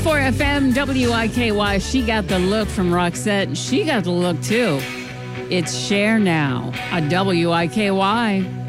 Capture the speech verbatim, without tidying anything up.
four F M, W I K Y. She got the look from Roxette. She got the look too. It's Share Now on W I K Y.